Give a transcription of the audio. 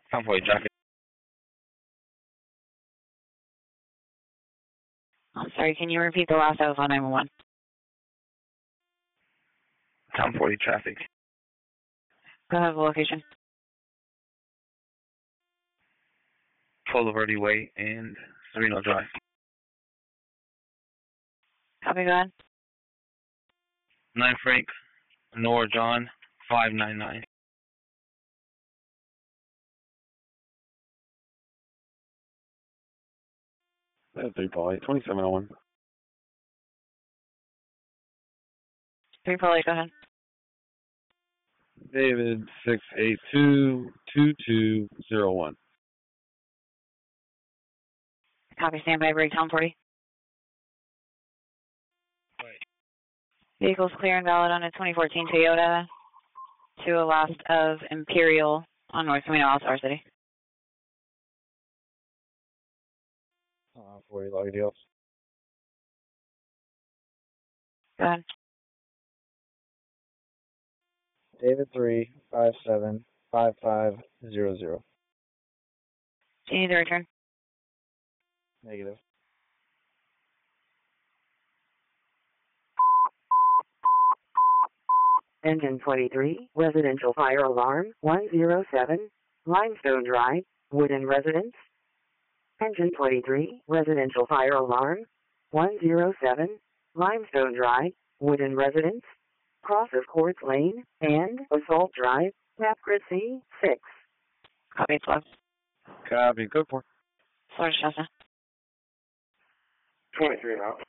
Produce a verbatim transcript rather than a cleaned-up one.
ten forty traffic. I'm sorry, can you repeat the last? That was on nine one one. ten forty traffic. Go ahead, the location. Polo Verde Way and Sereno Drive. Copy, go ahead. nine Frank, Nora John, five nine nine. That's three Paul eight, twenty-seven oh one. three Paul eight, go ahead. David six eight two two two zero one. Copy, standby, break, ten forty. Right. Vehicle's clear and valid on a twenty fourteen Toyota to a last of Imperial on North Camino, Alsar City. Uh, forty log deals. Go ahead. David three five seven five five zero zero. Do you need the return? Negative. Engine twenty-three, residential fire alarm, one zero seven, Limestone Drive, Wooden Residence. Engine twenty-three, residential fire alarm, one zero seven, Limestone Drive, Wooden Residence, cross of Quartz Lane, and Assault Drive, Tapgrid C six. Copy, it's left. Copy, code four. Source Shasta. twenty-three out.